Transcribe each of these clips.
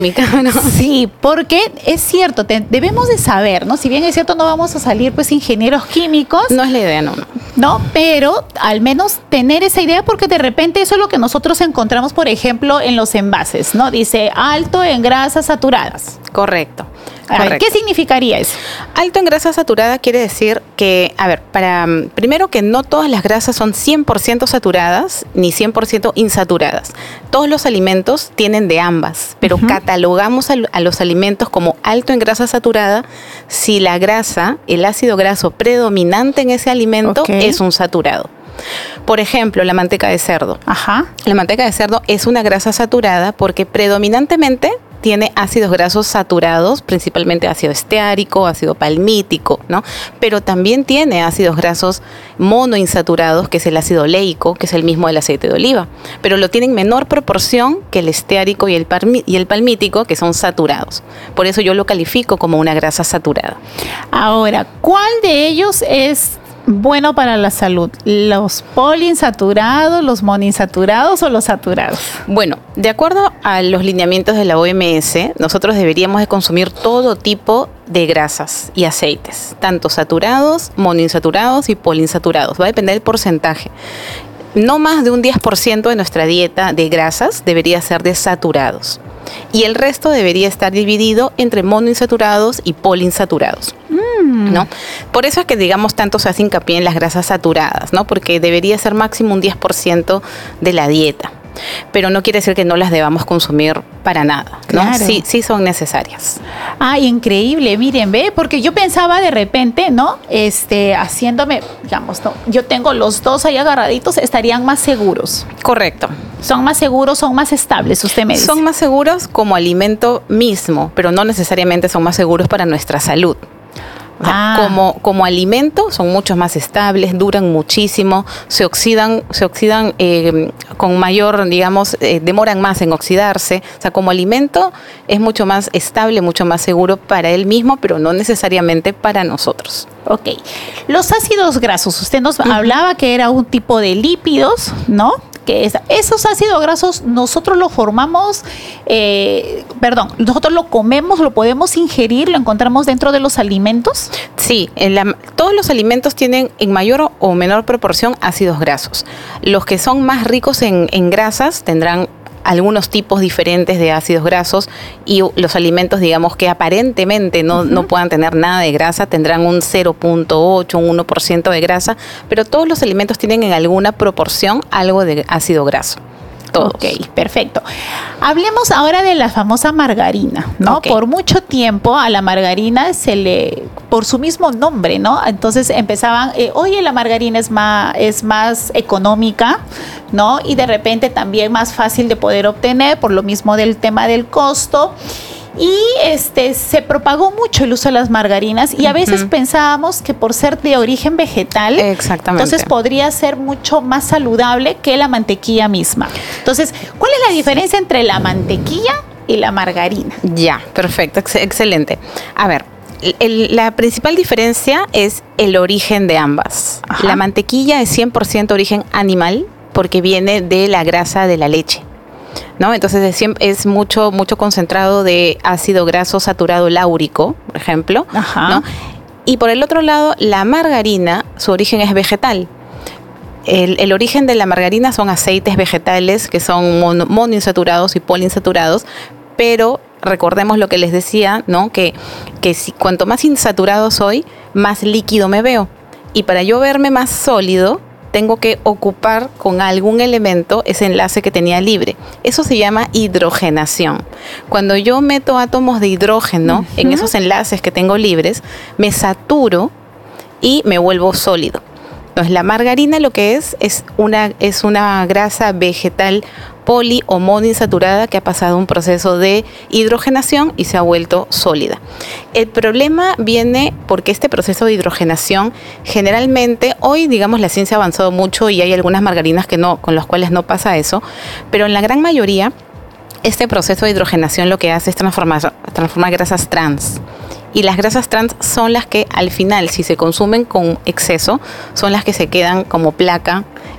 ¿no? Sí, porque es cierto, debemos de saber, ¿no? Si bien es cierto, no vamos a salir pues ingenieros químicos. No es la idea, no. No, pero al menos tener esa idea, porque de repente eso es lo que nosotros encontramos, por ejemplo, en los envases, ¿no? Dice alto en grasas saturadas. Correcto. A ver, ¿qué significaría eso? Alto en grasa saturada quiere decir que, primero que no todas las grasas son 100% saturadas ni 100% insaturadas. Todos los alimentos tienen de ambas, pero catalogamos a los alimentos como alto en grasa saturada si la grasa, el ácido graso predominante en ese alimento es un saturado. Por ejemplo, la manteca de cerdo. La manteca de cerdo es una grasa saturada porque predominantemente tiene ácidos grasos saturados, principalmente ácido esteárico, ácido palmítico, ¿no? Pero también tiene ácidos grasos monoinsaturados, que es el ácido oleico, que es el mismo del aceite de oliva. Pero lo tienen en menor proporción que el esteárico y el palmítico, que son saturados. Por eso yo lo califico como una grasa saturada. Ahora, ¿cuál de ellos es bueno para la salud? ¿Los poliinsaturados, los monoinsaturados o los saturados? Bueno, de acuerdo a los lineamientos de la OMS, nosotros deberíamos de consumir todo tipo de grasas y aceites, tanto saturados, monoinsaturados y poliinsaturados. Va a depender del porcentaje. No más de un 10% de nuestra dieta de grasas debería ser de saturados. Y el resto debería estar dividido entre monoinsaturados y poliinsaturados, ¿no? Por eso es que, digamos, tanto se hace hincapié en las grasas saturadas, ¿no? Porque debería ser máximo un 10% de la dieta. Pero no quiere decir que no las debamos consumir para nada, ¿no? Claro. Sí son necesarias. Increíble, miren, ve, porque yo pensaba de repente, ¿no? Haciéndome, digamos, no, yo tengo los dos ahí agarraditos, estarían más seguros. Correcto. Son más seguros, son más estables, usted me dice. Son más seguros como alimento mismo, pero no necesariamente son más seguros para nuestra salud. O sea, como alimento son mucho más estables, duran muchísimo, se oxidan con mayor, digamos, demoran más en oxidarse. O sea, como alimento es mucho más estable, mucho más seguro para él mismo, pero no necesariamente para nosotros. Ok. Los ácidos grasos, usted nos hablaba que era un tipo de lípidos, ¿no? Que esos ácidos grasos nosotros los formamos, nosotros lo comemos, lo podemos ingerir, lo encontramos dentro de los alimentos. Sí, todos los alimentos tienen en mayor o menor proporción ácidos grasos. Los que son más ricos en grasas tendrán algunos tipos diferentes de ácidos grasos, y los alimentos, digamos, que aparentemente no puedan tener nada de grasa, tendrán un 0.8, un 1% de grasa, pero todos los alimentos tienen en alguna proporción algo de ácido graso. Todos. Ok, perfecto. Hablemos ahora de la famosa margarina, ¿no? Okay. Por mucho tiempo a la margarina por su mismo nombre, ¿no? Entonces empezaban, oye, la margarina es más económica, ¿no? Y de repente también más fácil de poder obtener por lo mismo del tema del costo. Y se propagó mucho el uso de las margarinas, y a veces pensábamos que por ser de origen vegetal, entonces podría ser mucho más saludable que la mantequilla misma. Entonces, ¿cuál es la diferencia entre la mantequilla y la margarina? Ya, perfecto, excelente. A ver, la principal diferencia es el origen de ambas. La mantequilla es 100% origen animal porque viene de la grasa de la leche, ¿no? Entonces es mucho concentrado de ácido graso saturado láurico, por ejemplo, ¿no? Y por el otro lado, la margarina, su origen es vegetal. El origen de la margarina son aceites vegetales que son monoinsaturados y poliinsaturados, pero recordemos lo que les decía, ¿no? Que cuanto más insaturado soy, más líquido me veo. Y para yo verme más sólido, tengo que ocupar con algún elemento ese enlace que tenía libre. Eso se llama hidrogenación. Cuando yo meto átomos de hidrógeno en esos enlaces que tengo libres, me saturo y me vuelvo sólido. Entonces, la margarina lo que es una grasa vegetal poli o monoinsaturada que ha pasado un proceso de hidrogenación y se ha vuelto sólida. El problema viene porque este proceso de hidrogenación generalmente, hoy digamos la ciencia ha avanzado mucho y hay algunas margarinas con las cuales no pasa eso, pero en la gran mayoría este proceso de hidrogenación lo que hace es transformar grasas trans. Y las grasas trans son las que al final, si se consumen con exceso, son las que se quedan como placa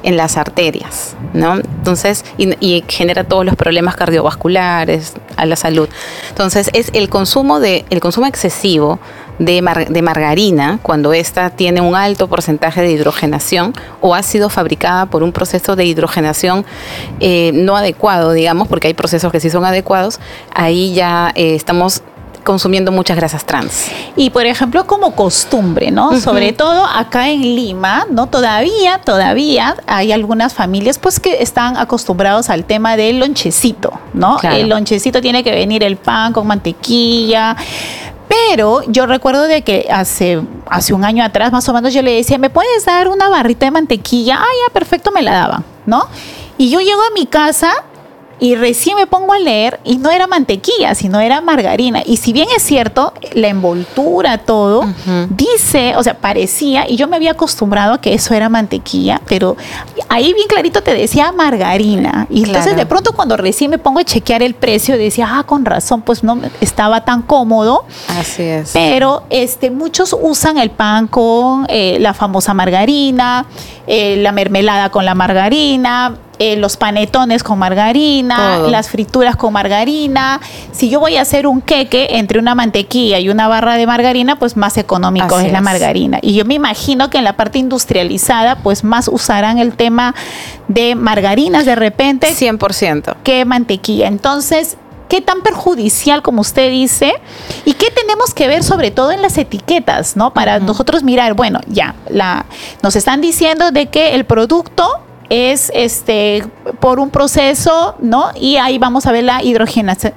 en las arterias, ¿no? Entonces, y genera todos los problemas cardiovasculares a la salud. Entonces, es el consumo excesivo de margarina, cuando ésta tiene un alto porcentaje de hidrogenación o ha sido fabricada por un proceso de hidrogenación no adecuado, digamos, porque hay procesos que sí son adecuados, ahí ya estamos consumiendo muchas grasas trans. Y por ejemplo, como costumbre, ¿no? Sobre todo acá en Lima, ¿no? Todavía hay algunas familias pues que están acostumbrados al tema del lonchecito, ¿no? Claro. El lonchecito tiene que venir el pan con mantequilla. Pero yo recuerdo de que hace un año atrás, más o menos, yo le decía, ¿me puedes dar una barrita de mantequilla? Ah, ya, perfecto, me la daban, ¿no? Y yo llego a mi casa y recién me pongo a leer y no era mantequilla, sino era margarina. Y si bien es cierto, la envoltura, todo, dice, o sea, parecía, y yo me había acostumbrado a que eso era mantequilla, pero ahí bien clarito te decía margarina. Y entonces de pronto cuando recién me pongo a chequear el precio, decía, con razón, pues no estaba tan cómodo. Así es. Pero muchos usan el pan con la famosa margarina, la mermelada con la margarina, los panetones con margarina, todo. Las frituras con margarina. Si yo voy a hacer un queque entre una mantequilla y una barra de margarina, pues más económico es la margarina. Y yo me imagino que en la parte industrializada, pues más usarán el tema de margarinas de repente. 100%. Que mantequilla. Entonces, ¿qué tan perjudicial, como usted dice? ¿Y qué tenemos que ver sobre todo en las etiquetas, ¿no? Para nosotros mirar, bueno, ya, nos están diciendo de que el producto es por un proceso, ¿no? Y ahí vamos a ver la hidrogenación.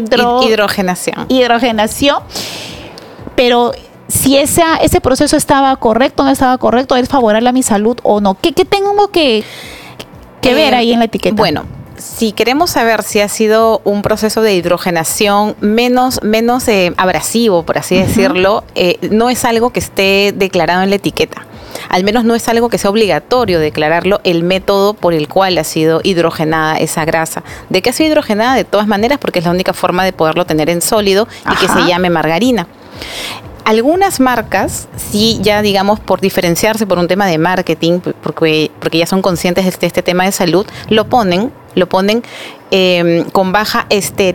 Pero si ese proceso estaba correcto, no estaba correcto, es favorable a mi salud o no. ¿Qué tengo que ver ahí en la etiqueta? Bueno, si queremos saber si ha sido un proceso de hidrogenación menos abrasivo, por así decirlo, no es algo que esté declarado en la etiqueta. Al menos no es algo que sea obligatorio declararlo, el método por el cual ha sido hidrogenada esa grasa. ¿De qué ha sido hidrogenada? De todas maneras, porque es la única forma de poderlo tener en sólido y que se llame margarina. Algunas marcas, sí, ya digamos por diferenciarse por un tema de marketing, porque ya son conscientes de este tema de salud, lo ponen con baja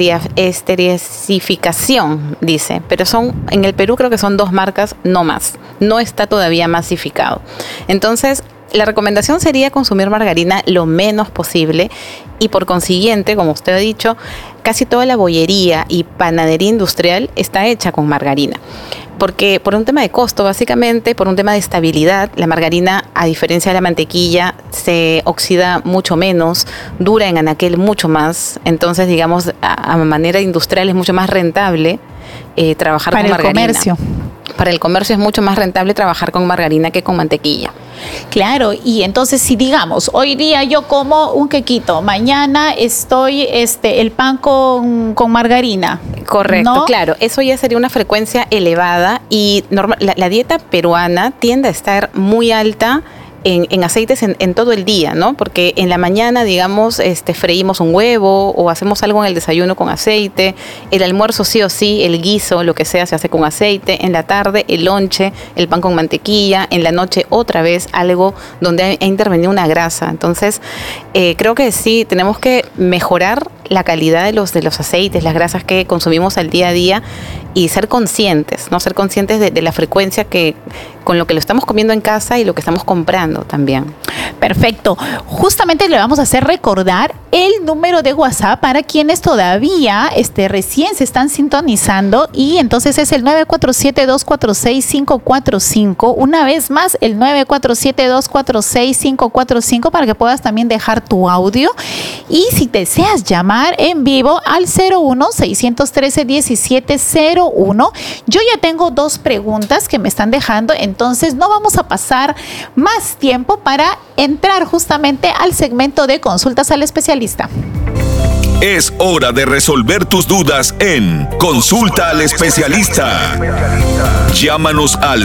esterificación, dice. Pero en el Perú creo que son 2 marcas, no más. No está todavía masificado. Entonces, la recomendación sería consumir margarina lo menos posible y por consiguiente, como usted ha dicho, casi toda la bollería y panadería industrial está hecha con margarina. Porque por un tema de costo, básicamente, por un tema de estabilidad, la margarina, a diferencia de la mantequilla, se oxida mucho menos, dura en anaquel mucho más. Entonces, digamos, a manera industrial es mucho más rentable trabajar con margarina. Para el comercio. Para el comercio es mucho más rentable trabajar con margarina que con mantequilla. Claro, y entonces si digamos, hoy día yo como un quequito, mañana estoy el pan con margarina. Correcto, ¿no? Claro, eso ya sería una frecuencia elevada y la dieta peruana tiende a estar muy alta en aceites en todo el día, ¿no? Porque en la mañana, digamos, freímos un huevo o hacemos algo en el desayuno con aceite, el almuerzo sí o sí, el guiso, lo que sea, se hace con aceite, en la tarde el lonche, el pan con mantequilla, en la noche otra vez algo donde ha intervenido una grasa. Entonces, creo que sí, tenemos que mejorar la calidad de los aceites, las grasas que consumimos al día a día y ser conscientes, ¿no? Ser conscientes de la frecuencia con lo que lo estamos comiendo en casa y lo que estamos comprando también. Perfecto. Justamente le vamos a hacer recordar el número de WhatsApp para quienes todavía recién se están sintonizando y entonces es el 947-246-545. Una vez más, el 947-246-545 para que puedas también dejar tu audio y si deseas llamar en vivo al 01-613-1701. Yo ya tengo 2 preguntas que me están dejando, entonces no vamos a pasar más tiempo para entrar justamente al segmento de consultas al especialista. Es hora de resolver tus dudas en Consulta al Especialista. Llámanos al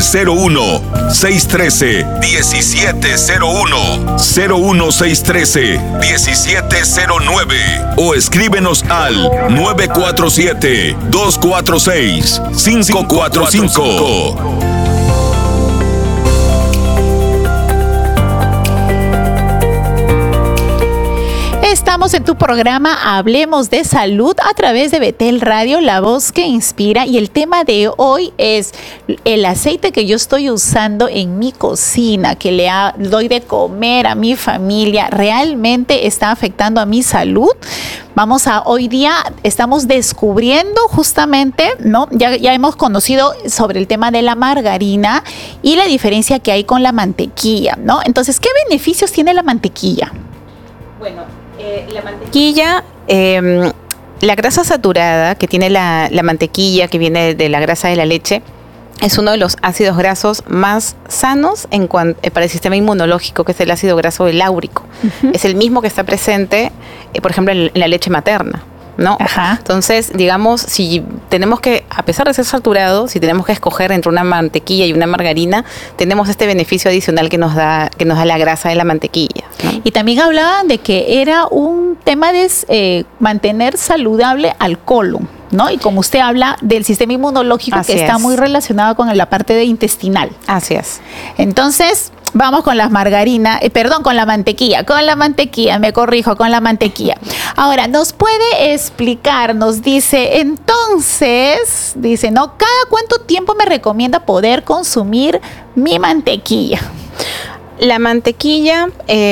01-613-1701, 01-613-1709 o escríbenos al 947-246-545. estamos en tu programa Hablemos de Salud a través de Betel Radio, la voz que inspira. Y el tema de hoy es el aceite que yo estoy usando en mi cocina, que doy de comer a mi familia, ¿realmente está afectando a mi salud? Hoy día estamos descubriendo justamente, ¿no? Ya hemos conocido sobre el tema de la margarina y la diferencia que hay con la mantequilla, ¿no? Entonces, ¿qué beneficios tiene la mantequilla? Bueno, la mantequilla, la grasa saturada que tiene la mantequilla, que viene de la grasa de la leche, es uno de los ácidos grasos más sanos para el sistema inmunológico, que es el ácido graso láurico. Uh-huh. Es el mismo que está presente, por ejemplo, en la leche materna, ¿no? Ajá. Entonces, digamos, si tenemos que, a pesar de ser saturado, si tenemos que escoger entre una mantequilla y una margarina, tenemos este beneficio adicional que nos da la grasa de la mantequilla, ¿no? Y también hablaban de que era un tema de mantener saludable al colon, ¿no? Y como usted habla del sistema inmunológico, que está muy relacionado con la parte intestinal. Así es. Entonces, vamos con las margarinas, con la mantequilla, me corrijo, con la mantequilla. Ahora, ¿nos puede explicar? Nos dice, entonces, ¿no? ¿Cada cuánto tiempo me recomienda poder consumir mi mantequilla? La mantequilla,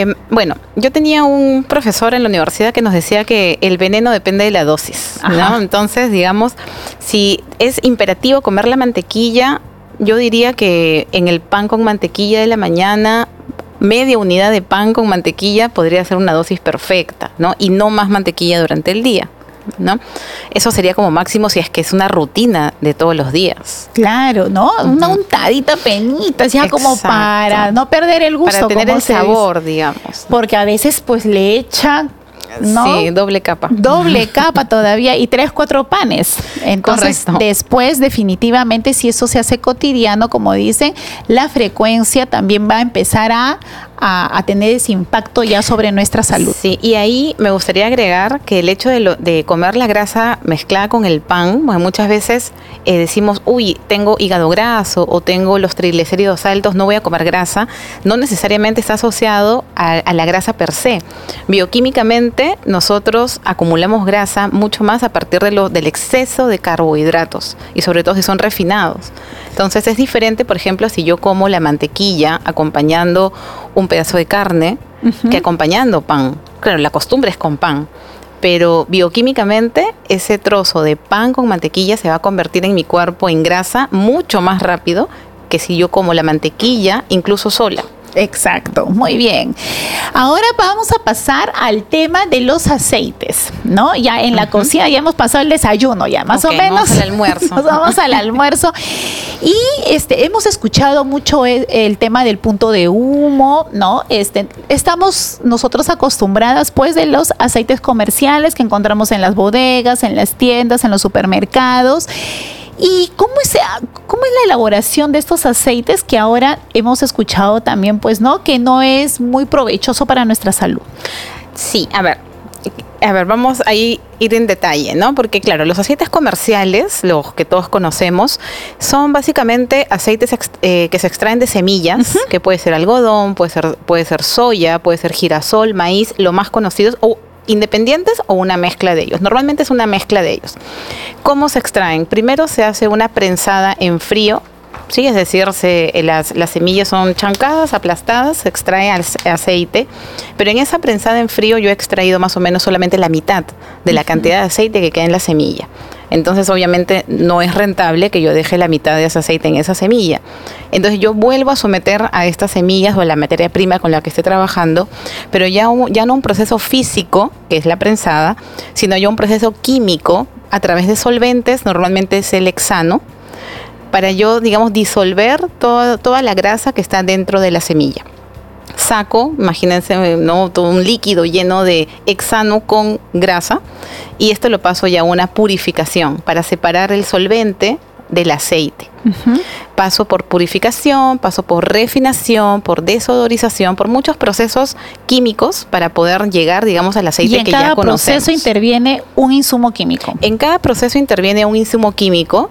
yo tenía un profesor en la universidad que nos decía que el veneno depende de la dosis, ¿no? Entonces, digamos, si es imperativo comer la mantequilla, yo diría que en el pan con mantequilla de la mañana, media unidad de pan con mantequilla podría ser una dosis perfecta, ¿no? Y no más mantequilla durante el día, ¿no? Eso sería como máximo si es que es una rutina de todos los días. Claro, ¿no? Una untadita penita, ya como para no perder el gusto. Para tener el sabor, digamos. Porque a veces pues le echan, ¿no? Sí, doble capa. Doble capa todavía y 3-4 panes. Entonces, correcto. Después definitivamente si eso se hace cotidiano, como dicen, la frecuencia también va a empezar a tener ese impacto ya sobre nuestra salud. Sí, y ahí me gustaría agregar que el hecho de comer la grasa mezclada con el pan, pues muchas veces decimos, tengo hígado graso o tengo los triglicéridos altos, no voy a comer grasa. No necesariamente está asociado a la grasa per se. Bioquímicamente, nosotros acumulamos grasa mucho más a partir del exceso de carbohidratos y sobre todo si son refinados. Entonces es diferente, por ejemplo, si yo como la mantequilla acompañando un pedazo de carne, uh-huh, que acompañando pan. Claro, la costumbre es con pan, pero bioquímicamente ese trozo de pan con mantequilla se va a convertir en mi cuerpo en grasa mucho más rápido que si yo como la mantequilla incluso sola. Exacto, muy bien. Ahora vamos a pasar al tema de los aceites, ¿no? Ya en la cocina ya hemos pasado el desayuno, ya más o menos. Vamos al almuerzo. Nos vamos al almuerzo. Y hemos escuchado mucho el tema del punto de humo, ¿no? Estamos nosotros acostumbradas pues de los aceites comerciales que encontramos en las bodegas, en las tiendas, en los supermercados. ¿Y cómo es la elaboración de estos aceites que ahora hemos escuchado también, pues, ¿no? Que no es muy provechoso para nuestra salud? Sí, a ver, vamos a ir en detalle, ¿no? Porque, claro, los aceites comerciales, los que todos conocemos, son básicamente aceites que se extraen de semillas, uh-huh, que puede ser algodón, puede ser soya, puede ser girasol, maíz, lo más conocidos, o independientes o una mezcla de ellos. Normalmente es una mezcla de ellos. ¿Cómo se extraen? Primero se hace una prensada en frío, ¿sí? Es decir, las semillas son chancadas, aplastadas, se extrae aceite, pero en esa prensada en frío yo he extraído más o menos solamente la mitad de la cantidad de aceite que queda en la semilla. Entonces, obviamente, no es rentable que yo deje la mitad de ese aceite en esa semilla. Entonces, yo vuelvo a someter a estas semillas o a la materia prima con la que esté trabajando, pero ya no un proceso físico, que es la prensada, sino ya un proceso químico a través de solventes, normalmente es el hexano, para yo, digamos, disolver toda la grasa que está dentro de la semilla. Saco, imagínense, ¿no? Todo un líquido lleno de hexano con grasa, y esto lo paso ya a una purificación para separar el solvente del aceite. Uh-huh. Paso por purificación, paso por refinación, por desodorización, por muchos procesos químicos para poder llegar, digamos, al aceite que ya conocemos. ¿Y en cada proceso interviene un insumo químico? En cada proceso interviene un insumo químico,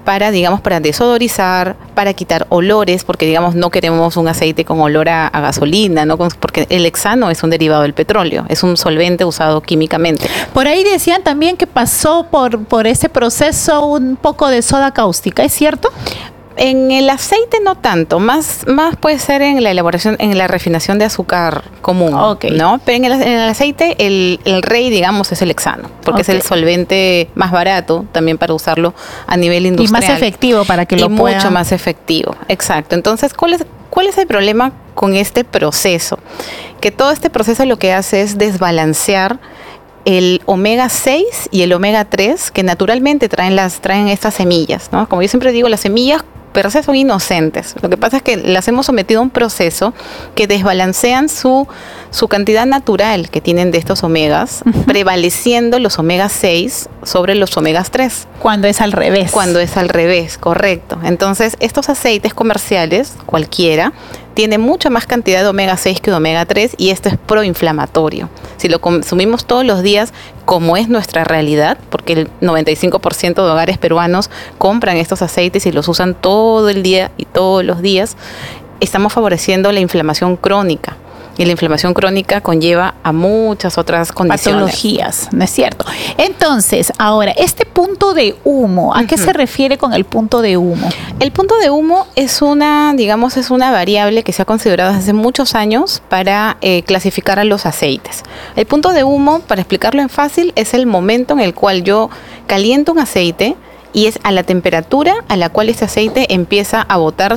para, digamos, para desodorizar, para quitar olores, porque, digamos, no queremos un aceite con olor a gasolina, ¿no? Porque el hexano es un derivado del petróleo, es un solvente usado químicamente. Por ahí decían también que pasó por ese proceso un poco de soda cáustica, ¿es cierto? En el aceite no tanto, más puede ser en la elaboración, en la refinación de azúcar común, Okay. ¿no? Pero en el aceite el rey, digamos, es el hexano, porque Okay. es el solvente más barato también para usarlo a nivel industrial. Y más efectivo para que lo puedan. Mucho más efectivo, exacto. Entonces, ¿cuál es el problema con este proceso? Que todo este proceso lo que hace es desbalancear el omega 6 y el omega 3 que naturalmente traen estas semillas, ¿no? Como yo siempre digo, las semillas per se son inocentes. Lo que pasa es que las hemos sometido a un proceso que desbalancean su cantidad natural que tienen de estos omegas, prevaleciendo los omega 6 sobre los omega 3. Cuando es al revés. Cuando es al revés, correcto. Entonces, estos aceites comerciales, cualquiera, tiene mucha más cantidad de omega 6 que de omega 3 y esto es proinflamatorio. Si lo consumimos todos los días, como es nuestra realidad, porque el 95% de hogares peruanos compran estos aceites y los usan todo el día y todos los días, estamos favoreciendo la inflamación crónica. Y la inflamación crónica conlleva a muchas otras condiciones. Patologías, ¿no es cierto? Entonces, ahora, este punto de humo, ¿a qué se refiere con el punto de humo? El punto de humo es una variable que se ha considerado desde hace muchos años para clasificar a los aceites. El punto de humo, para explicarlo en fácil, es el momento en el cual yo caliento un aceite y es a la temperatura a la cual este aceite empieza a botar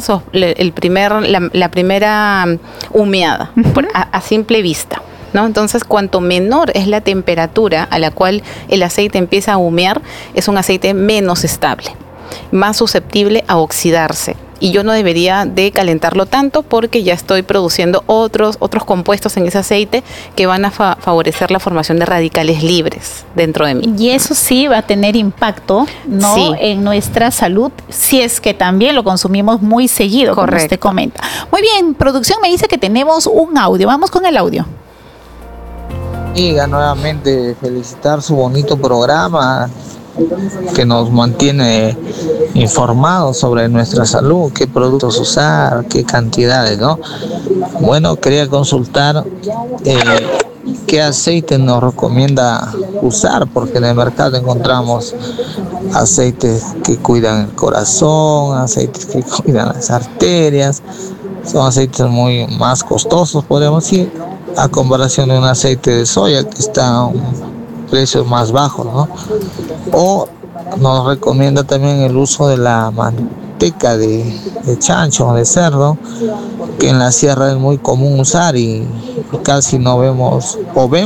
la primera humeada, a simple vista, ¿no? Entonces, cuanto menor es la temperatura a la cual el aceite empieza a humear, es un aceite menos estable, más susceptible a oxidarse. Y yo no debería de calentarlo tanto porque ya estoy produciendo otros compuestos en ese aceite que van a favorecer la formación de radicales libres dentro de mí. Y eso sí va a tener impacto, ¿no? Sí. En nuestra salud, si es que también lo consumimos muy seguido, Correcto. como usted comenta. Muy bien, producción me dice que tenemos un audio. Vamos con el audio. Amiga, nuevamente felicitar su bonito programa que nos mantiene informados sobre nuestra salud, qué productos usar, qué cantidades, ¿no? Bueno, quería consultar qué aceite nos recomienda usar, porque en el mercado encontramos aceites que cuidan el corazón, aceites que cuidan las arterias, son aceites muy más costosos, podríamos decir, a comparación de un aceite de soya que está a un precio más bajo, ¿no? O nos recomienda también el uso de la manteca de chancho o de cerdo, que en la sierra es muy común usar y casi no vemos,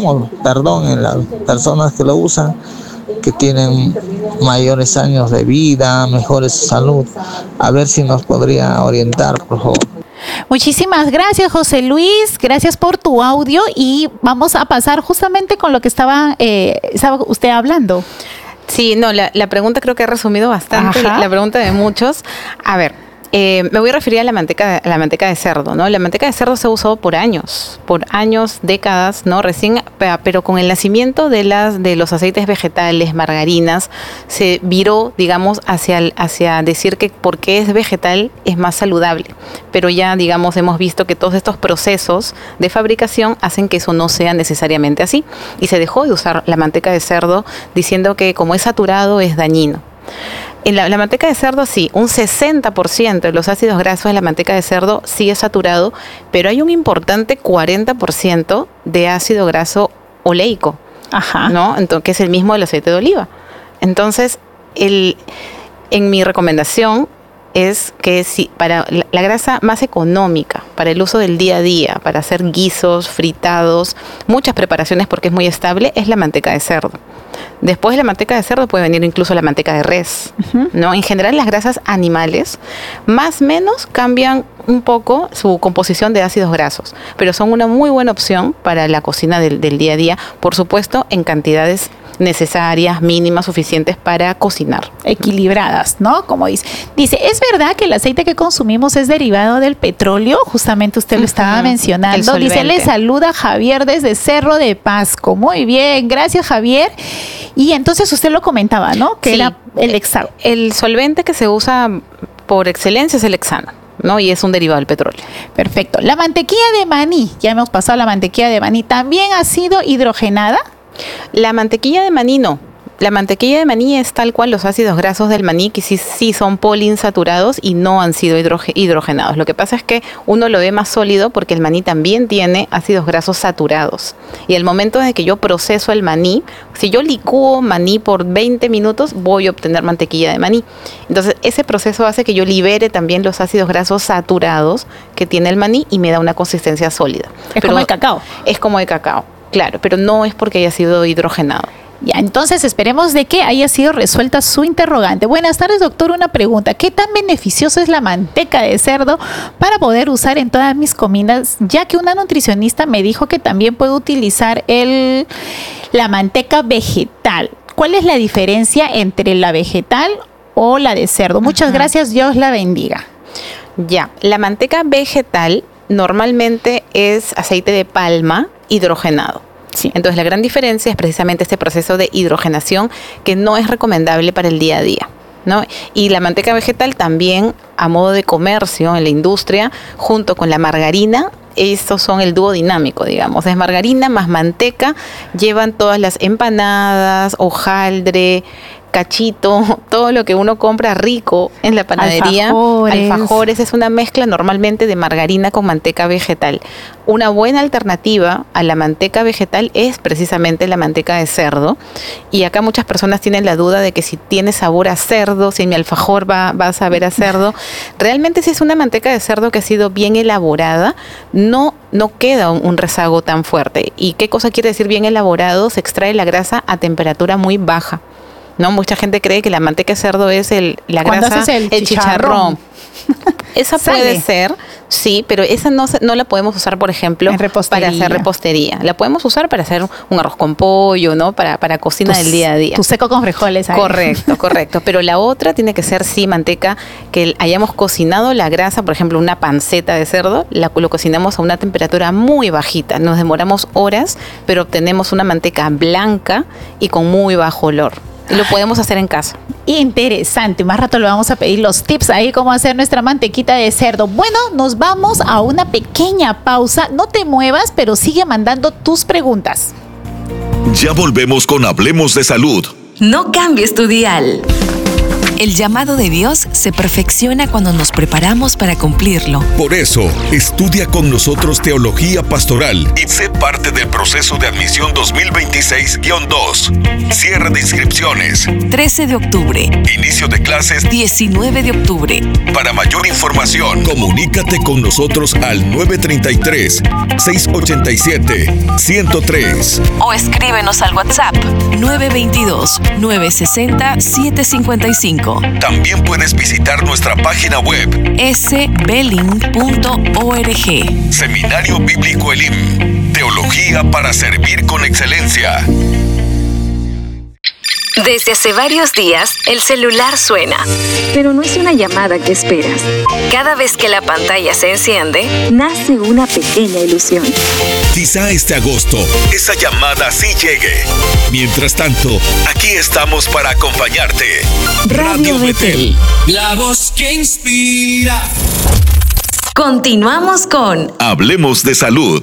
en las personas que lo usan, que tienen mayores años de vida, mejores salud. A ver si nos podría orientar, por favor. Muchísimas gracias, José Luis. Gracias por tu audio y vamos a pasar justamente con lo que estaba usted hablando. Sí, no, la pregunta creo que ha resumido bastante la pregunta de muchos. A ver, me voy a referir a la manteca de cerdo, ¿no? La manteca de cerdo se ha usado por años, décadas, ¿no? Recién, pero con el nacimiento de los aceites vegetales, margarinas, se viró, digamos, hacia decir que porque es vegetal es más saludable. Pero ya, digamos, hemos visto que todos estos procesos de fabricación hacen que eso no sea necesariamente así. Y se dejó de usar la manteca de cerdo diciendo que como es saturado es dañino. En la manteca de cerdo sí, un 60% de los ácidos grasos de la manteca de cerdo sí es saturado, pero hay un importante 40% de ácido graso oleico, ¿no? Entonces, que es el mismo del aceite de oliva. Entonces, en mi recomendación es que si para la grasa más económica, para el uso del día a día, para hacer guisos, fritados, muchas preparaciones porque es muy estable, es la manteca de cerdo. Después de la manteca de cerdo puede venir incluso la manteca de res, ¿no? En general las grasas animales más o menos cambian un poco su composición de ácidos grasos, pero son una muy buena opción para la cocina del día a día, por supuesto en cantidades necesarias, mínimas, suficientes para cocinar. Equilibradas, ¿no? Como dice, ¿es verdad que el aceite que consumimos es derivado del petróleo? Justamente usted lo estaba mencionando. Dice, le saluda Javier desde Cerro de Pasco. Muy bien, gracias Javier. Y entonces usted lo comentaba, ¿no? Que sí. era el hexano. El solvente que se usa por excelencia es el hexano, ¿no? Y es un derivado del petróleo. Perfecto. La mantequilla de maní, ya hemos pasado la mantequilla de maní, ¿también ha sido hidrogenada? La mantequilla de maní no. La mantequilla de maní es tal cual los ácidos grasos del maní, que sí son poliinsaturados y no han sido hidrogenados. Lo que pasa es que uno lo ve más sólido porque el maní también tiene ácidos grasos saturados. Y al momento de que yo proceso el maní, si yo licúo maní por 20 minutos, voy a obtener mantequilla de maní. Entonces, ese proceso hace que yo libere también los ácidos grasos saturados que tiene el maní y me da una consistencia sólida. Como el cacao. Es como el cacao, claro, pero no es porque haya sido hidrogenado. Ya, entonces esperemos de que haya sido resuelta su interrogante. Buenas tardes, doctor. Una pregunta. ¿Qué tan beneficiosa es la manteca de cerdo para poder usar en todas mis comidas? Ya que una nutricionista me dijo que también puedo utilizar la manteca vegetal. ¿Cuál es la diferencia entre la vegetal o la de cerdo? Muchas gracias. Dios la bendiga. Ya, la manteca vegetal normalmente es aceite de palma hidrogenado. Sí. Entonces la gran diferencia es precisamente este proceso de hidrogenación que no es recomendable para el día a día, ¿no? Y la manteca vegetal también, a modo de comercio en la industria, junto con la margarina, estos son el dúo dinámico, digamos. Es margarina más manteca, llevan todas las empanadas, hojaldre, cachito, todo lo que uno compra rico en la panadería. Alfajores, es una mezcla normalmente de margarina con manteca vegetal. Una buena alternativa a la manteca vegetal es precisamente la manteca de cerdo. Y acá muchas personas tienen la duda de que si tiene sabor a cerdo, si en mi alfajor va a saber a cerdo. Realmente si es una manteca de cerdo que ha sido bien elaborada, no queda un rezago tan fuerte. ¿Y qué cosa quiere decir bien elaborado? Se extrae la grasa a temperatura muy baja, ¿no? Mucha gente cree que la manteca de cerdo es la grasa, el chicharrón. Esa puede ser, sí, pero esa no la podemos usar, por ejemplo, para hacer repostería. La podemos usar para hacer un arroz con pollo, ¿no? Para cocina del día a día. Tu seco con frijoles. Ahí. Correcto. Pero la otra tiene que ser, sí, manteca, que hayamos cocinado la grasa, por ejemplo, una panceta de cerdo, lo cocinamos a una temperatura muy bajita. Nos demoramos horas, pero obtenemos una manteca blanca y con muy bajo olor. Y lo podemos hacer en casa. Interesante. Más rato le vamos a pedir los tips ahí cómo hacer nuestra mantequita de cerdo. Bueno, nos vamos a una pequeña pausa. No te muevas, pero sigue mandando tus preguntas. Ya volvemos con Hablemos de Salud. No cambies tu dial. El llamado de Dios se perfecciona cuando nos preparamos para cumplirlo. Por eso, estudia con nosotros Teología Pastoral y sé parte del proceso de admisión 2026-2. Cierre de inscripciones. 13 de octubre. Inicio de clases. 19 de octubre. Para mayor información, comunícate con nosotros al 933-687-103. O escríbenos al WhatsApp 922-960-755. También puedes visitar nuestra página web sbelling.org. Seminario Bíblico Elim. Teología para servir con excelencia. Desde hace varios días, el celular suena. Pero no es una llamada que esperas. Cada vez que la pantalla se enciende, nace una pequeña ilusión. Quizá este agosto, esa llamada sí llegue. Mientras tanto, aquí estamos para acompañarte. Radio Betel. La voz que inspira. Continuamos con Hablemos de Salud.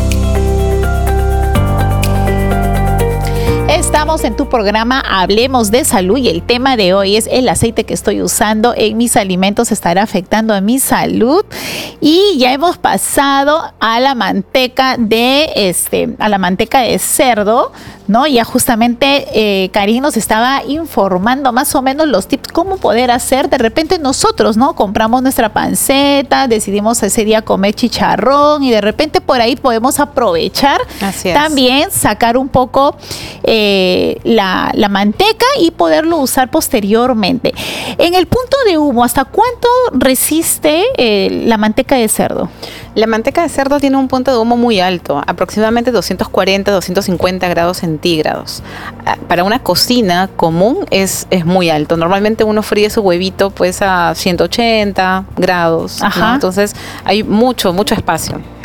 Estamos en tu programa Hablemos de Salud y el tema de hoy es el aceite que estoy usando en mis alimentos estará afectando a mi salud. Y ya hemos pasado a la manteca de cerdo, ¿no? Ya justamente Karin nos estaba informando más o menos los tips cómo poder hacer. De repente nosotros, ¿no? Compramos nuestra panceta, decidimos ese día comer chicharrón y de repente por ahí podemos aprovechar también sacar un poco la manteca y poderlo usar posteriormente. En el punto de humo, ¿hasta cuánto resiste la manteca de cerdo? La manteca de cerdo tiene un punto de humo muy alto, aproximadamente 240-250 grados centígrados. Para una cocina común es muy alto. Normalmente uno fríe su huevito pues a 180 grados, ¿no? Entonces hay mucho espacio.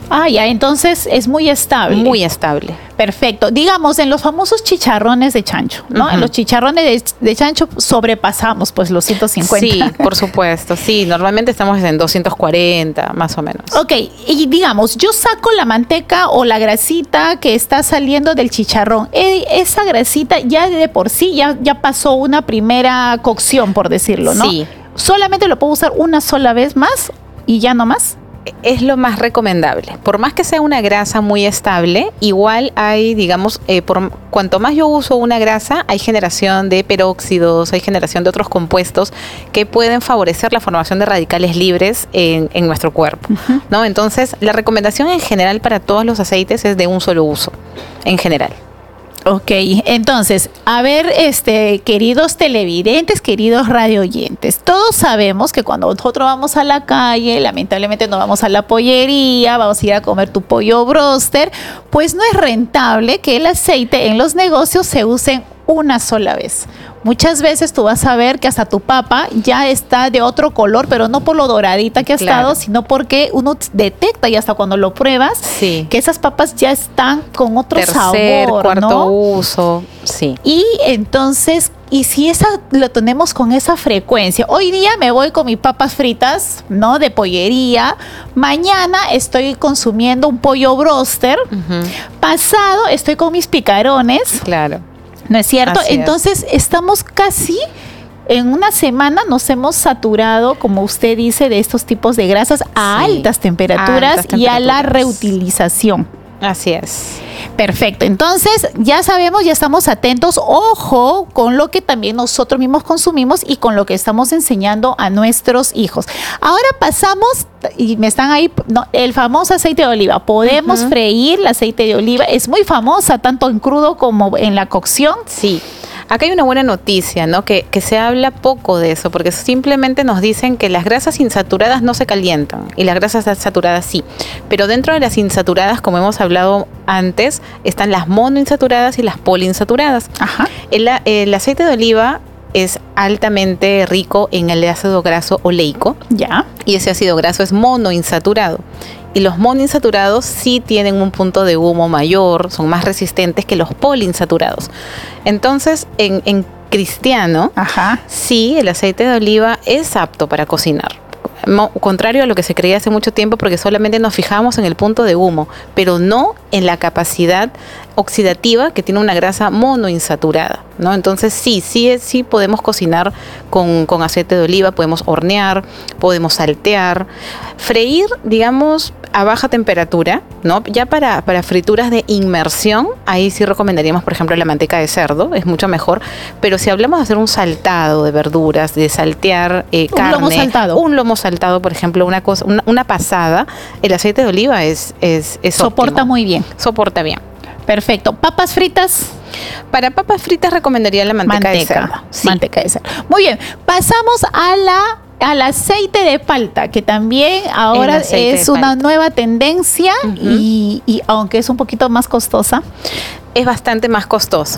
Ah, ya, entonces es muy estable. Muy estable. Perfecto. Digamos, en los famosos chicharrones de chancho, ¿no? Ujú. En los chicharrones de chancho sobrepasamos pues los 150. Sí, por supuesto. Sí, normalmente estamos en 240, más o menos. Ok, y digamos, yo saco la manteca o la grasita que está saliendo del chicharrón. Esa grasita ya de por sí ya pasó una primera cocción, por decirlo, ¿no? Sí. ¿Solamente lo puedo usar una sola vez más y ya no más? Es lo más recomendable. Por más que sea una grasa muy estable, igual hay, digamos, cuanto más yo uso una grasa, hay generación de peróxidos, hay generación de otros compuestos que pueden favorecer la formación de radicales libres en nuestro cuerpo, ¿no? Entonces, la recomendación en general para todos los aceites es de un solo uso, en general. Ok, entonces, a ver, queridos televidentes, queridos radioyentes, todos sabemos que cuando nosotros vamos a la calle, lamentablemente no vamos a la pollería, vamos a ir a comer tu pollo broster, pues no es rentable que el aceite en los negocios se use una sola vez. Muchas veces tú vas a ver que hasta tu papa ya está de otro color, pero no por lo doradita que ha estado, sino porque uno detecta y hasta cuando lo pruebas, Sí. que esas papas ya están con otro Tercer, sabor, cuarto ¿no? uso, sí. Y entonces, y si lo tenemos con esa frecuencia, hoy día me voy con mis papas fritas, ¿no? De pollería, mañana estoy consumiendo un pollo broster, pasado estoy con mis picarones, Claro. ¿no es cierto? Así es. Entonces estamos casi en una semana, nos hemos saturado, como usted dice, de estos tipos de grasas a Sí, altas temperaturas altas y a la temperaturas. reutilización. Así es. Perfecto, entonces ya sabemos, ya estamos atentos, ojo con lo que también nosotros mismos consumimos y con lo que estamos enseñando a nuestros hijos. Ahora pasamos, y me están ahí, no, el famoso aceite de oliva. Podemos freír el aceite de oliva, es muy famosa tanto en crudo como en la cocción. Sí. Acá hay una buena noticia, ¿no? Que se habla poco de eso, porque simplemente nos dicen que las grasas insaturadas no se calientan y las grasas saturadas sí. Pero dentro de las insaturadas, como hemos hablado antes, están las monoinsaturadas y las poliinsaturadas. Ajá. El aceite de oliva es altamente rico en el ácido graso oleico Ya. y ese ácido graso es monoinsaturado. Y los monoinsaturados sí tienen un punto de humo mayor, son más resistentes que los poliinsaturados. Entonces, en cristiano, Ajá. sí, el aceite de oliva es apto para cocinar. Contrario a lo que se creía hace mucho tiempo, porque solamente nos fijamos en el punto de humo, pero no en la capacidad oxidativa que tiene una grasa monoinsaturada, ¿no? Entonces sí podemos cocinar con aceite de oliva, podemos hornear, podemos saltear, freír, digamos, a baja temperatura, ¿no? Ya para frituras de inmersión, ahí sí recomendaríamos, por ejemplo, la manteca de cerdo, es mucho mejor, pero si hablamos de hacer un saltado de verduras, de saltear carne, un lomo saltado, por ejemplo, una pasada, el aceite de oliva es Soporta óptimo. muy bien. Soporta bien. Perfecto. Papas fritas. Para papas fritas recomendaría la manteca de cerdo. Sí. Manteca de cerdo. Muy bien. Pasamos al aceite de palta, que también ahora es una nueva tendencia y aunque es un poquito más costosa. Es bastante más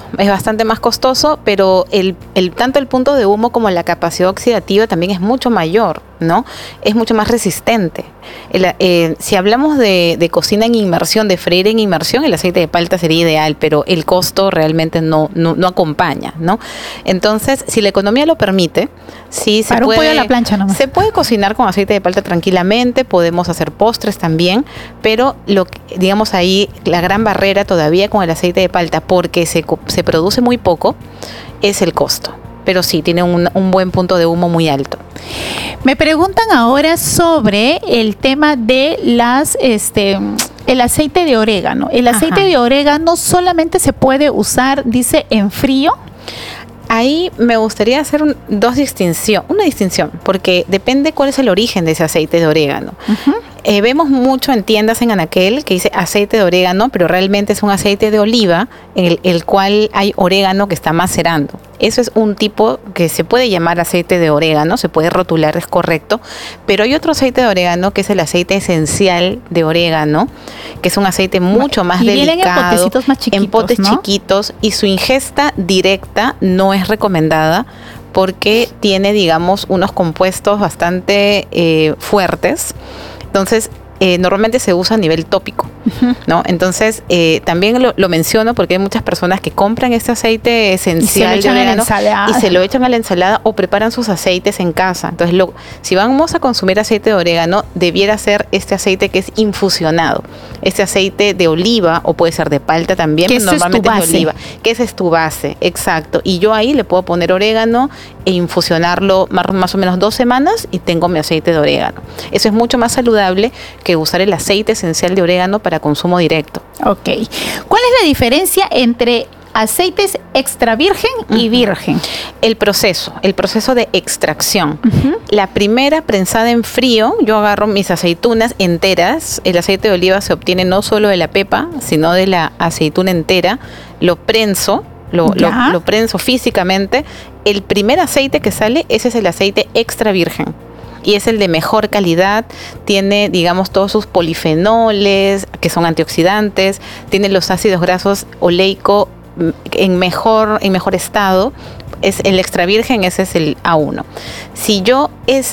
costoso, pero tanto el punto de humo como la capacidad oxidativa también es mucho mayor, ¿no? Es mucho más resistente. Si hablamos de cocina en inmersión, de freír en inmersión, el aceite de palta sería ideal, pero el costo realmente no acompaña, ¿no? Entonces, si la economía lo permite, sí se Para puede... un pollo a la plancha nomás. Se puede cocinar con aceite de palta tranquilamente, podemos hacer postres también, pero digamos ahí la gran barrera todavía con el aceite de palta, porque se produce muy poco, es el costo. Pero sí, tiene un buen punto de humo muy alto. Me preguntan ahora sobre el tema de el aceite de orégano. El aceite de orégano solamente se puede usar, dice, en frío. Ahí me gustaría hacer una distinción, porque depende cuál es el origen de ese aceite de orégano. Vemos mucho en tiendas en anaquel que dice aceite de orégano, pero realmente es un aceite de oliva en el cual hay orégano que está macerando. Eso es un tipo que se puede llamar aceite de orégano, se puede rotular, es correcto, pero hay otro aceite de orégano que es el aceite esencial de orégano, que es un aceite mucho más delicado, vienen en potecitos más chiquitos, en potes ¿no? chiquitos, y su ingesta directa no es recomendada porque tiene, digamos, unos compuestos bastante fuertes. Entonces, normalmente se usa a nivel tópico, ¿no? Entonces, también lo menciono porque hay muchas personas que compran este aceite esencial de orégano y se lo echan a la ensalada o preparan sus aceites en casa. Entonces, si vamos a consumir aceite de orégano, debiera ser este aceite que es infusionado, este aceite de oliva, o puede ser de palta también, pero normalmente es de oliva, que esa es tu base, exacto. Y yo ahí le puedo poner orégano e infusionarlo más o menos 2 semanas y tengo mi aceite de orégano. Eso es mucho más saludable que usar el aceite esencial de orégano para consumo directo. Ok. ¿Cuál es la diferencia entre aceites extra virgen y virgen? El proceso de extracción. La primera prensada en frío, yo agarro mis aceitunas enteras. El aceite de oliva se obtiene no solo de la pepa, sino de la aceituna entera. Lo prenso. Lo prenso físicamente. El primer aceite que sale, ese es el aceite extra virgen. Y es el de mejor calidad, tiene, digamos, todos sus polifenoles, que son antioxidantes, tiene los ácidos grasos oleico en mejor estado. Es el extra virgen, ese es el A1. Si yo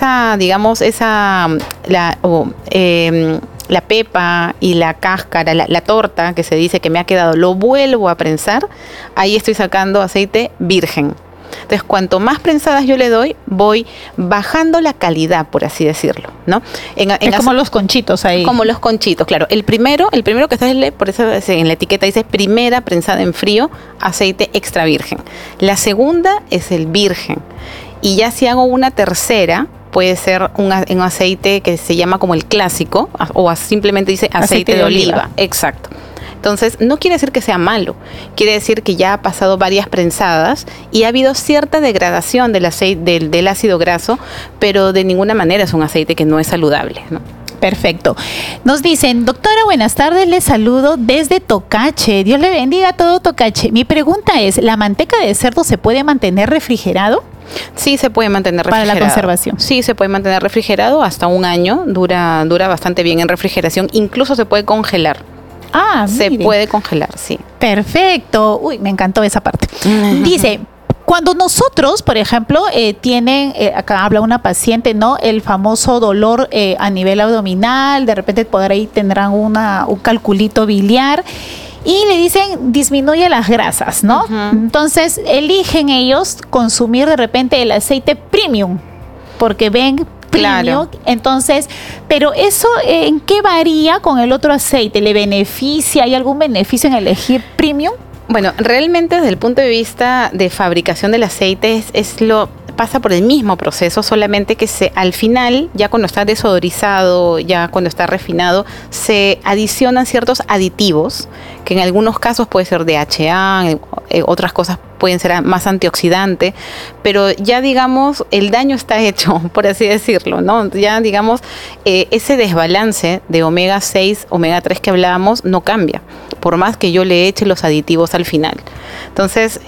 la pepa y la cáscara, la torta que se dice que me ha quedado, lo vuelvo a prensar, ahí estoy sacando aceite virgen. Entonces, cuanto más prensadas yo le doy, voy bajando la calidad, por así decirlo, ¿no? Es como los conchitos ahí. Como los conchitos, claro. El primero que sale, por eso en la etiqueta dice primera prensada en frío, aceite extra virgen. La segunda es el virgen. Y ya si hago una tercera, puede ser un aceite que se llama como el clásico, o simplemente dice aceite de oliva. Exacto. Entonces, no quiere decir que sea malo, quiere decir que ya ha pasado varias prensadas y ha habido cierta degradación del ácido graso, pero de ninguna manera es un aceite que no es saludable, ¿no? Perfecto. Nos dicen, doctora, buenas tardes, les saludo desde Tocache. Dios le bendiga a todo Tocache. Mi pregunta es, ¿la manteca de cerdo se puede mantener refrigerado? Sí, se puede mantener refrigerado. Para la conservación. Sí, se puede mantener refrigerado hasta 1 año, dura bastante bien en refrigeración, incluso se puede congelar. Se puede congelar, sí. Perfecto. Uy, me encantó esa parte. Dice, cuando nosotros, por ejemplo, acá habla una paciente, ¿no? El famoso dolor a nivel abdominal, de repente por ahí tendrán un calculito biliar y le dicen disminuye las grasas, ¿no? Entonces, eligen ellos consumir de repente el aceite premium, porque ven premium, entonces, pero eso ¿en qué varía con el otro aceite? ¿Le beneficia? ¿Hay algún beneficio en elegir premium? Bueno, realmente desde el punto de vista de fabricación del aceite pasa por el mismo proceso, solamente que al final, ya cuando está desodorizado, ya cuando está refinado, se adicionan ciertos aditivos, que en algunos casos puede ser DHA, otras cosas pueden ser más antioxidante, pero ya digamos, el daño está hecho, por así decirlo, ¿no? Ya digamos, ese desbalance de omega 6, omega 3 que hablábamos, no cambia, por más que yo le eche los aditivos al final. Entonces,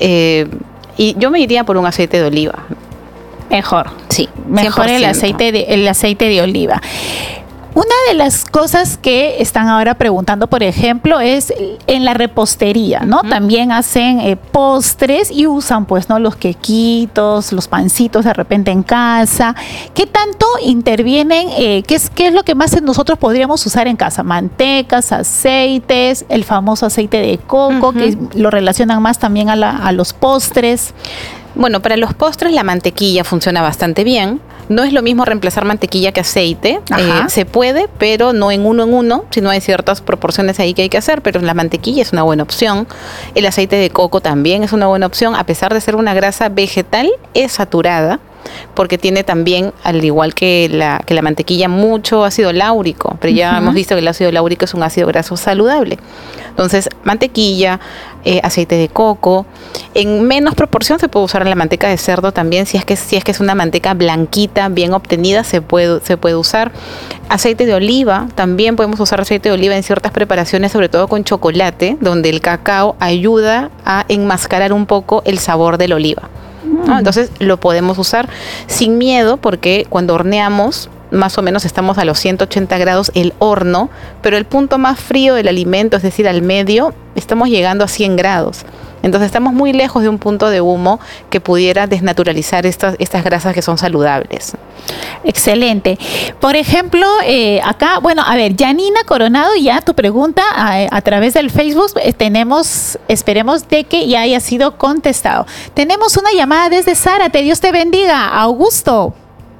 y yo me iría por un aceite de oliva. Mejor. Sí. Mejor 100%. el aceite de oliva. Una de las cosas que están ahora preguntando, por ejemplo, es en la repostería, ¿no? También hacen postres y usan, pues, ¿no? Los quequitos, los pancitos de repente en casa. ¿Qué tanto intervienen? ¿Qué es lo que más nosotros podríamos usar en casa? Mantecas, aceites, el famoso aceite de coco, que lo relacionan más también a los postres. Bueno, para los postres la mantequilla funciona bastante bien. No es lo mismo reemplazar mantequilla que aceite. Se puede, pero no en uno, sino hay ciertas proporciones ahí que hay que hacer, pero la mantequilla es una buena opción. El aceite de coco también es una buena opción, a pesar de ser una grasa vegetal, es saturada, porque tiene también, al igual que la mantequilla, mucho ácido láurico, pero ya hemos visto que el ácido láurico es un ácido graso saludable. Entonces, mantequilla, aceite de coco, en menos proporción se puede usar la manteca de cerdo también, si es que es una manteca blanquita, bien obtenida, se puede usar. Aceite de oliva, también podemos usar aceite de oliva en ciertas preparaciones, sobre todo con chocolate, donde el cacao ayuda a enmascarar un poco el sabor de la oliva, ¿no? Entonces lo podemos usar sin miedo, porque cuando horneamos más o menos estamos a los 180 grados el horno, pero el punto más frío del alimento, es decir, al medio, estamos llegando a 100 grados. Entonces estamos muy lejos de un punto de humo que pudiera desnaturalizar estas grasas que son saludables. Excelente. Por ejemplo, acá, bueno, a ver, Janina Coronado, ya tu pregunta a través del Facebook esperemos de que ya haya sido contestado. Tenemos una llamada desde Zárate, Dios te bendiga, Augusto.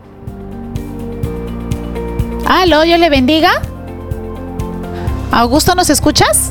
Aló, Dios le bendiga. Augusto, ¿nos escuchas?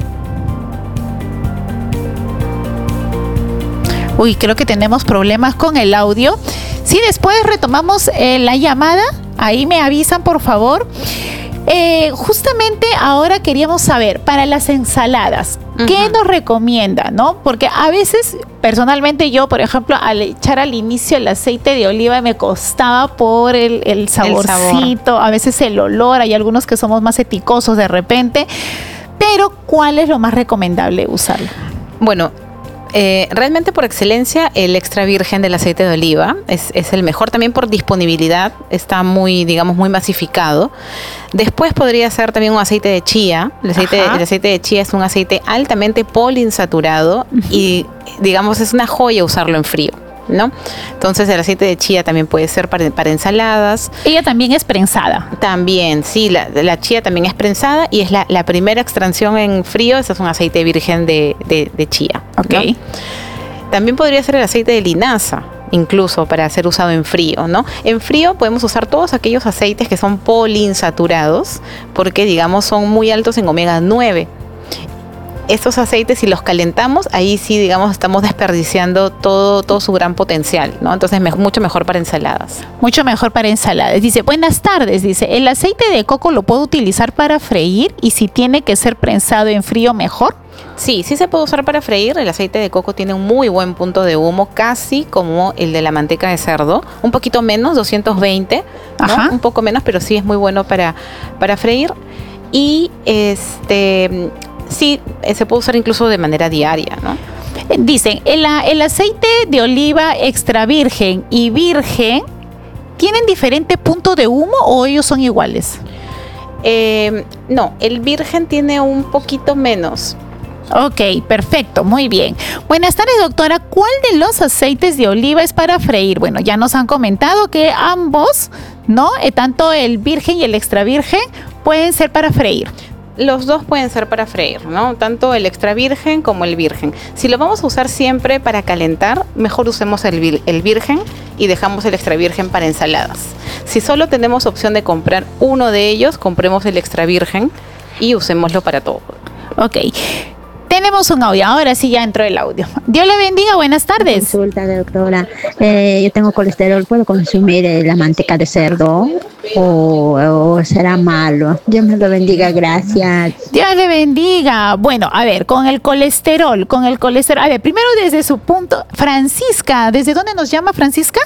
Uy, creo que tenemos problemas con el audio. Sí, después retomamos la llamada. Ahí me avisan, por favor. Justamente ahora queríamos saber, para las ensaladas, ¿qué nos recomienda, no? Porque a veces, personalmente yo, por ejemplo, al echar al inicio el aceite de oliva me costaba por el saborcito, a veces el olor, hay algunos que somos más eticosos de repente, pero ¿cuál es lo más recomendable usarlo? Bueno, realmente por excelencia el extra virgen del aceite de oliva es el mejor, también por disponibilidad, está muy, digamos, muy masificado. Después podría ser también un aceite de chía. El aceite de chía es un aceite altamente poliinsaturado y, digamos, es una joya usarlo en frío, ¿no? Entonces el aceite de chía también puede ser para ensaladas. Ella también es prensada. También, sí, la chía también es prensada y es la primera extracción en frío. Ese es un aceite virgen de chía. Ok. ¿No? También podría ser el aceite de linaza, incluso para ser usado en frío, ¿no? En frío podemos usar todos aquellos aceites que son poliinsaturados porque, digamos, son muy altos en omega 9. Estos aceites, si los calentamos, ahí sí, digamos, estamos desperdiciando todo su gran potencial, ¿no? Entonces, mucho mejor para ensaladas. Mucho mejor para ensaladas. Dice, buenas tardes, dice, ¿el aceite de coco lo puedo utilizar para freír? Y si tiene que ser prensado en frío, ¿mejor? Sí se puede usar para freír. El aceite de coco tiene un muy buen punto de humo, casi como el de la manteca de cerdo. Un poquito menos, 220, ¿no? Un poco menos, pero sí es muy bueno para freír. Y sí, se puede usar incluso de manera diaria, ¿no? Dicen, el aceite de oliva extra virgen y virgen, ¿tienen diferente punto de humo o ellos son iguales? No, el virgen tiene un poquito menos. Ok, perfecto, muy bien. Buenas tardes, doctora. ¿Cuál de los aceites de oliva es para freír? Bueno, ya nos han comentado que ambos, ¿no? Tanto el virgen y el extra virgen pueden ser para freír. Los dos pueden ser para freír, ¿no? Tanto el extra virgen como el virgen. Si lo vamos a usar siempre para calentar, mejor usemos el virgen y dejamos el extra virgen para ensaladas. Si solo tenemos opción de comprar uno de ellos, compremos el extra virgen y usémoslo para todo. Ok. Tenemos un audio, ahora sí ya entró el audio. Dios le bendiga, buenas tardes. Consulta, doctora. Yo tengo colesterol, ¿puedo consumir la manteca de cerdo o será malo? Dios me lo bendiga, gracias. Dios le bendiga. Bueno, a ver, con el colesterol. A ver, primero desde su punto, Francisca, ¿desde dónde nos llama Francisca?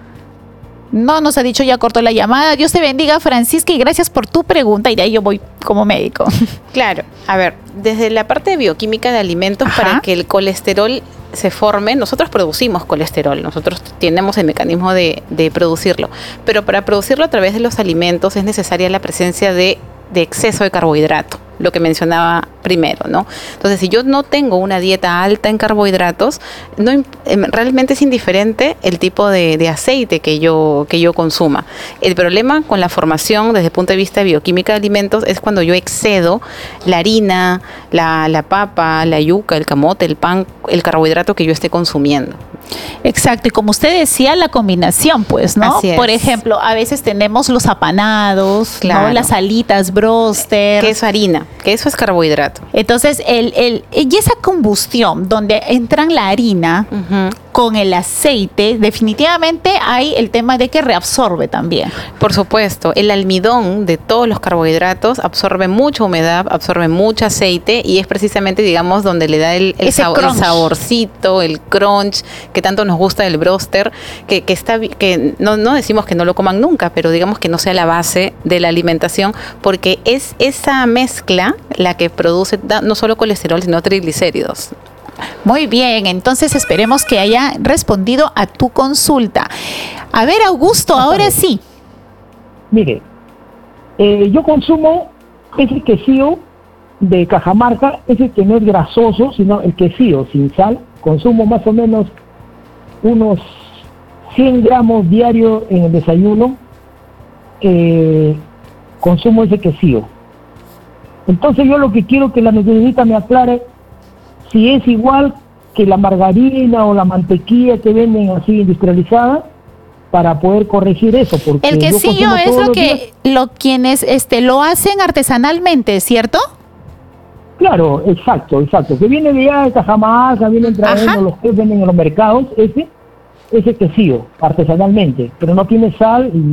No nos ha dicho, ya cortó la llamada. Dios te bendiga, Francisca, y gracias por tu pregunta. Y de ahí yo voy como médico. Claro, a ver, desde la parte de bioquímica de alimentos, para que el colesterol se forme, nosotros producimos colesterol, nosotros tenemos el mecanismo de producirlo, pero para producirlo a través de los alimentos es necesaria la presencia de exceso de carbohidrato, lo que mencionaba primero, ¿no? Entonces, si yo no tengo una dieta alta en carbohidratos, realmente es indiferente el tipo de aceite que yo consuma. El problema con la formación desde el punto de vista de bioquímica de alimentos es cuando yo excedo la harina, la papa, la yuca, el camote, el pan, el carbohidrato que yo esté consumiendo. Exacto, y como usted decía, la combinación, pues, ¿no? Así es. Por ejemplo, a veces tenemos los apanados, claro, ¿no? Las alitas, broster. Queso, harina, que eso es carbohidrato. Entonces, y esa combustión donde entran la harina con el aceite, definitivamente hay el tema de que reabsorbe también. Por supuesto, el almidón de todos los carbohidratos absorbe mucha humedad, absorbe mucho aceite y es precisamente, digamos, donde le da el saborcito, el crunch que tanto nos gusta del broster, que no decimos que no lo coman nunca, pero digamos que no sea la base de la alimentación, porque es esa mezcla la que produce no solo colesterol, sino triglicéridos. Muy bien, entonces esperemos que haya respondido a tu consulta. A ver, Augusto, ahora sí. Mire, yo consumo ese quesillo de Cajamarca, ese que no es grasoso, sino el quesillo sin sal, consumo más o menos unos 100 gramos diarios en el desayuno, consumo ese quesillo. Entonces yo lo que quiero que la nutricionista me aclare si es igual que la margarina o la mantequilla que venden así industrializada, para poder corregir eso. Porque el quesillo es quienes lo hacen artesanalmente, ¿cierto? Claro, exacto, que viene de allá de Cajamarca, vienen trayendo los que venden en los mercados, ese quesillo, artesanalmente, pero no tiene sal y